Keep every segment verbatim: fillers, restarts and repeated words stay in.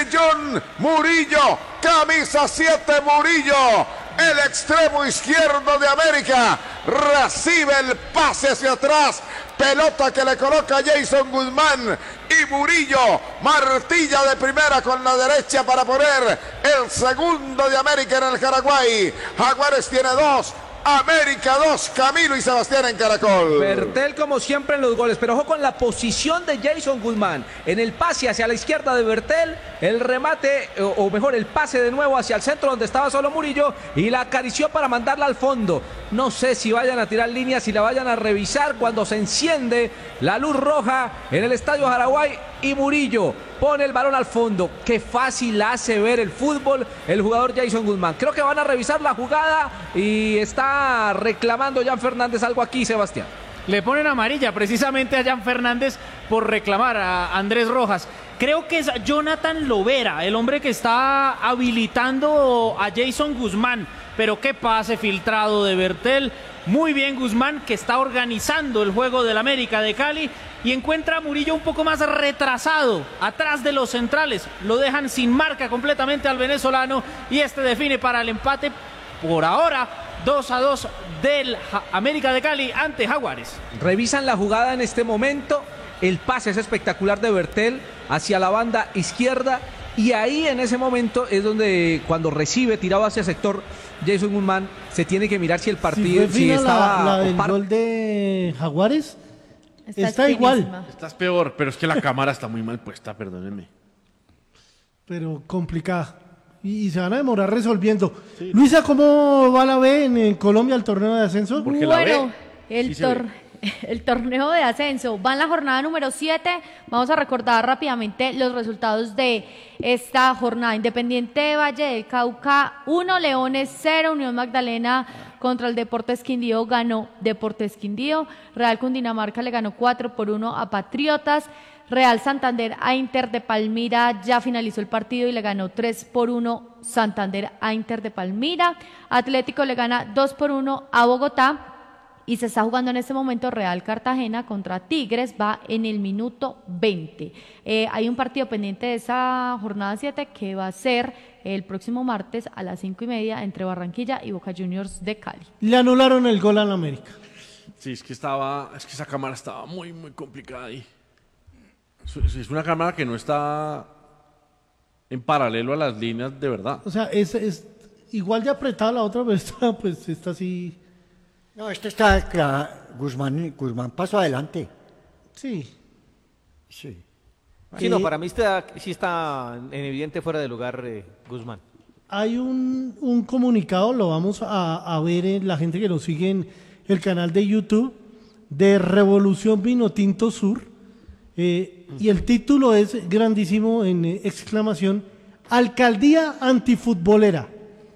John Murillo, camisa siete Murillo, el extremo izquierdo de América, recibe el pase hacia atrás, pelota que le coloca Jason Guzmán y Murillo martilla de primera con la derecha para poner el segundo de América en el Paraguay. Jaguares tiene dos, América dos, Camilo y Sebastián en Caracol. Bertel como siempre en los goles, pero ojo con la posición de Jason Guzmán. En el pase hacia la izquierda de Bertel, el remate, o, o mejor el pase de nuevo hacia el centro donde estaba solo Murillo y la acarició para mandarla al fondo. No sé si vayan a tirar líneas, si la vayan a revisar cuando se enciende la luz roja en el Estadio Paraguay y Murillo pone el balón al fondo. Qué fácil hace ver el fútbol el jugador Jason Guzmán. Creo que van a revisar la jugada y está reclamando Jan Fernández algo aquí, Sebastián. Le ponen amarilla precisamente a Jan Fernández por reclamar a Andrés Rojas. Creo que es Jonathan Lovera, el hombre que está habilitando a Jason Guzmán. Pero qué pase filtrado de Bertel. Muy bien Guzmán, que está organizando el juego del América de Cali y encuentra a Murillo un poco más retrasado, atrás de los centrales. Lo dejan sin marca completamente al venezolano y este define para el empate por ahora dos a dos del América de Cali ante Jaguares. Revisan la jugada en este momento. El pase es espectacular de Bertel hacia la banda izquierda y ahí en ese momento es donde cuando recibe tirado hacia el sector Jason Guzmán se tiene que mirar si el partido si, si estaba la, la del par... gol de Jaguares está, está igual. Estás peor, pero es que la cámara está muy mal puesta, perdónenme. Pero complicada. Y, y se van a demorar resolviendo. Sí. Luisa, ¿cómo va la B en, en Colombia el torneo de ascenso? Porque bueno, el, sí tor el torneo de ascenso va en la jornada número siete. Vamos a recordar rápidamente los resultados de esta jornada. Independiente de Valle del Cauca uno, Leones cero, Unión Magdalena contra el Deportes Quindío ganó Deportes Quindío, Real Cundinamarca le ganó cuatro por uno a Patriotas, Real Santander a Inter de Palmira ya finalizó el partido y le ganó tres por uno Santander a Inter de Palmira, Atlético le gana dos por uno a Bogotá y se está jugando en este momento Real Cartagena contra Tigres, va en el minuto veinte. Eh, hay un partido pendiente de esa jornada siete que va a ser el próximo martes a las cinco y media entre Barranquilla y Boca Juniors de Cali. Le anularon el gol a la América. Sí, es que estaba, es que esa cámara estaba muy, muy complicada ahí. Es una cámara que no está en paralelo a las líneas de verdad. O sea, es, es igual de apretada la otra, pero esta, pues esta sí. No, esta está claro. Guzmán, Guzmán pasó adelante. Sí. Sí. Sí, no, para mí está, sí está en evidente fuera de lugar eh, Guzmán. Hay un, un comunicado, lo vamos a, a ver en la gente que nos sigue en el canal de YouTube, de Revolución Vinotinto Sur, eh, y el título es grandísimo en eh, exclamación, Alcaldía Antifutbolera.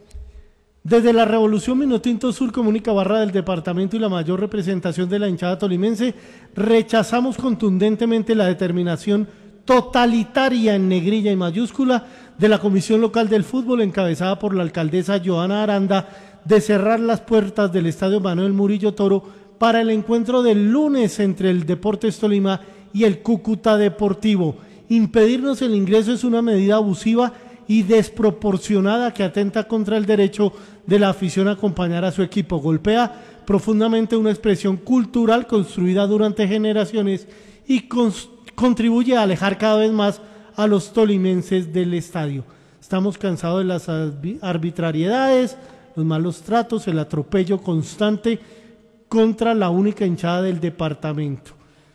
Desde la Revolución Vinotinto Sur comunica Barra del departamento y la mayor representación de la hinchada tolimense, rechazamos contundentemente la determinación totalitaria en negrilla y mayúscula de la Comisión Local del Fútbol encabezada por la alcaldesa Joana Aranda de cerrar las puertas del Estadio Manuel Murillo Toro para el encuentro del lunes entre el Deportes Tolima y el Cúcuta Deportivo. Impedirnos el ingreso es una medida abusiva y desproporcionada que atenta contra el derecho de la afición a acompañar a su equipo. Golpea profundamente una expresión cultural construida durante generaciones y cons- contribuye a alejar cada vez más a los tolimenses del estadio. Estamos cansados de las arbitrariedades, los malos tratos, el atropello constante contra la única hinchada del departamento.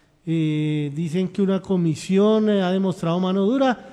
Eh, dicen que una comisión eh, ha demostrado mano dura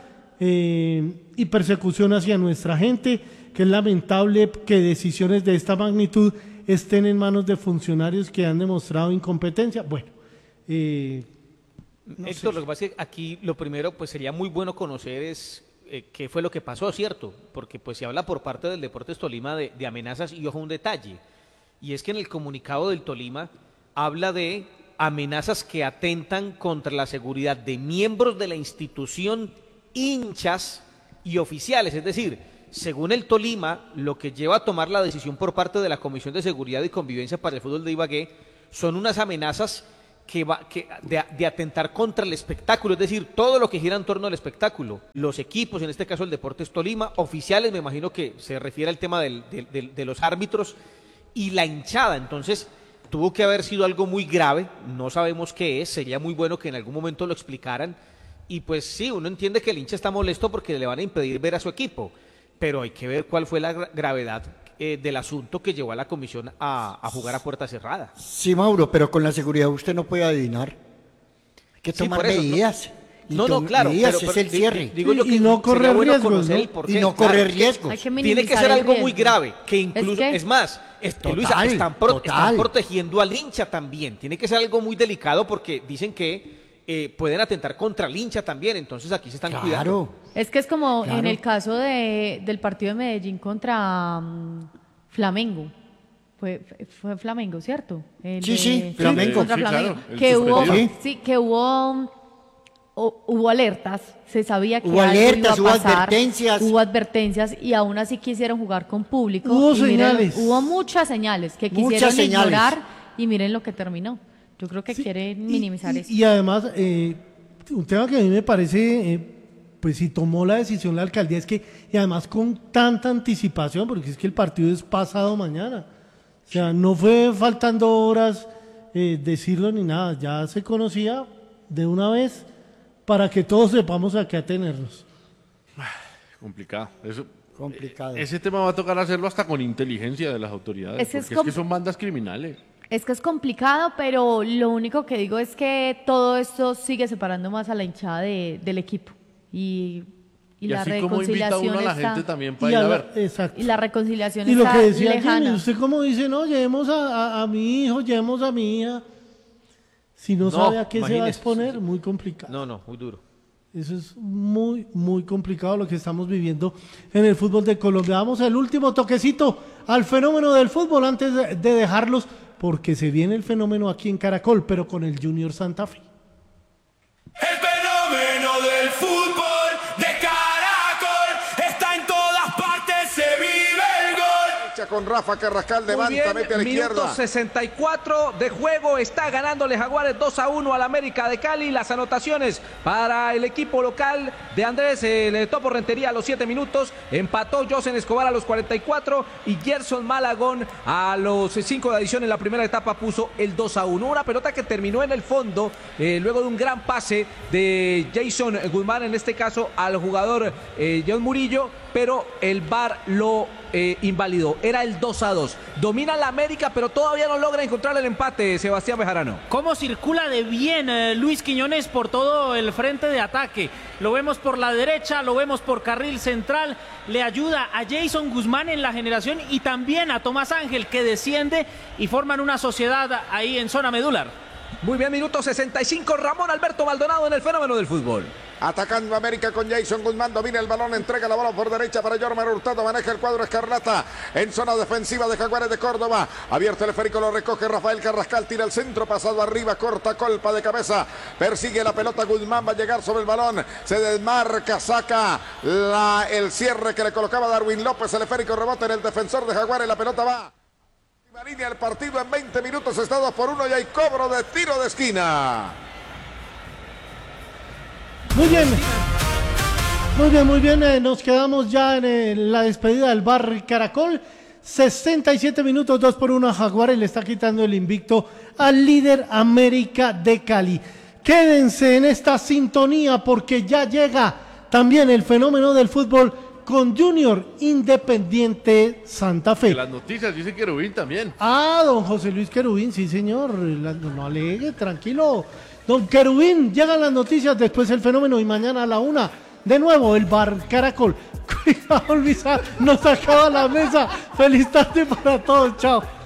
eh, y persecución hacia nuestra gente, que es lamentable que decisiones de esta magnitud estén en manos de funcionarios que han demostrado incompetencia. Bueno, eh, no Héctor, sé. Lo que pasa es que aquí lo primero pues sería muy bueno conocer es eh, qué fue lo que pasó, ¿cierto? Porque pues se habla por parte del Deportes Tolima de, de amenazas y ojo un detalle, y es que en el comunicado del Tolima habla de amenazas que atentan contra la seguridad de miembros de la institución, hinchas y oficiales, es decir, según el Tolima, lo que lleva a tomar la decisión por parte de la Comisión de Seguridad y Convivencia para el Fútbol de Ibagué son unas amenazas que va, que de, de atentar contra el espectáculo, es decir, todo lo que gira en torno al espectáculo. Los equipos, en este caso el Deportes Tolima, oficiales, me imagino que se refiere al tema del, del, del, de los árbitros y la hinchada. Entonces, tuvo que haber sido algo muy grave, no sabemos qué es, sería muy bueno que en algún momento lo explicaran. Y pues sí, uno entiende que el hincha está molesto porque le van a impedir ver a su equipo, pero hay que ver cuál fue la gra- gravedad eh, del asunto que llevó a la comisión a, a jugar a puerta cerrada. Sí, Mauro, pero con la seguridad usted no puede adivinar. Hay que Sí, tomar por eso, no- medidas. Y No, no, tom- claro, medidas pero, es pero el di- cierre. digo yo Y que no sería correr bueno riesgos, conocer ¿no? el porqué, Y no claro. correr riesgos. Hay que Tiene que minimizar ser el algo muy riesgo. grave, que incluso, que- es más, es, Total, Luisa, están, pro- total. están protegiendo al hincha también. Tiene que ser algo muy delicado porque dicen que eh, pueden atentar contra el hincha también, entonces aquí se están Claro. cuidando. Es que es como Claro. en el caso de, del partido de Medellín contra mm, Flamengo. Fue, fue Flamengo, ¿cierto? El Sí, de- sí, Flamengo. Contra Sí, Flamengo. claro, el que hubo, suspendido. Sí. sí, que hubo, o- hubo alertas, se sabía que Hubo algo alertas, iba a hubo pasar, advertencias. hubo advertencias y aún así quisieron jugar con público. Hubo y miren, señales. hubo muchas señales que Muchas quisieron señales. ignorar y miren lo que terminó. Yo creo que Sí, quieren y- minimizar y, eso. Y además, eh, un tema que a mí me parece, eh, pues si tomó la decisión la alcaldía, es que, y además con tanta anticipación, porque es que el partido es pasado mañana. O sea, no fue faltando horas eh, decirlo ni nada, ya se conocía de una vez para que todos sepamos a qué atenernos. Complicado. Eso, Complicado. ese tema va a tocar hacerlo hasta con inteligencia de las autoridades, Es que es porque es que com- son bandas criminales. Es que es complicado, pero lo único que digo es que todo esto sigue separando más a la hinchada de- del equipo. Y, y, Y, la así como invita reconciliación uno a la está, gente también para Y, ir a a la- ver. exacto. y la reconciliación Y lo está que decía lejana. Jimmy, usted como dice, no, llevemos a, a- a mi hijo, llevemos a mi hija. Si no, No, sabe a qué se va a imagínese. exponer, muy complicado. No, no, muy duro. Eso es muy, muy complicado lo que estamos viviendo en el fútbol de Colombia. Vamos al último toquecito al fenómeno del fútbol antes de, de dejarlos, porque se viene el fenómeno aquí en Caracol, pero con el Junior Santa Fe. El fenómeno del fútbol de Caracol está en todas partes, se vive el gol. Con Rafa Carrascal, Muy levanta, bien, mete a la minuto izquierda. sesenta y cuatro de juego, está ganándole Jaguares dos a uno al América de Cali. Las anotaciones para el equipo local de Andrés el Topo Rentería a los siete minutos, empató Josen Escobar a los cuarenta y cuatro y Gerson Malagón a los cinco de adición en la primera etapa puso el dos a uno. Una pelota que terminó en el fondo eh, luego de un gran pase de Jason Guzmán, en este caso al jugador eh, John Murillo, pero el V A R lo eh, invalidó. Era el dos a dos. Domina la América, pero todavía no logra encontrar el empate, Sebastián Bejarano. Cómo circula de bien eh, Luis Quiñones por todo el frente de ataque. Lo vemos por la derecha, lo vemos por carril central. Le ayuda a Jason Guzmán en la generación y también a Tomás Ángel, que desciende y forman una sociedad ahí en zona medular. Muy bien, minuto sesenta y cinco, Ramón Alberto Maldonado en el fenómeno del fútbol. Atacando América con Jason Guzmán, domina el balón, entrega la bola por derecha para Jormer Hurtado, maneja el cuadro escarlata en zona defensiva de Jaguares de Córdoba. Abierto el esférico, lo recoge Rafael Carrascal, tira el centro, pasado arriba, corta, colpa de cabeza, persigue la pelota Guzmán, va a llegar sobre el balón, se desmarca, saca la, el cierre que le colocaba Darwin López, el esférico rebota en el defensor de Jaguares, la pelota va. Línea el partido en veinte minutos, está dos por uno y hay cobro de tiro de esquina. Muy bien. Muy bien, muy bien. Eh, nos quedamos ya en eh, la despedida del Bar Caracol. sesenta y siete minutos, dos por uno a Jaguares. Le está quitando el invicto al líder América de Cali. Quédense en esta sintonía porque ya llega también el fenómeno del fútbol con Junior Independiente Santa Fe. Que las noticias dice Querubín también. Ah, don José Luis Querubín, sí señor, La- no alegue, tranquilo. Don Querubín, llegan las noticias, después el fenómeno y mañana a la una, de nuevo el Bar Caracol. Cuidado Luisa, nos acaba la mesa. Feliz tarde para todos, chao.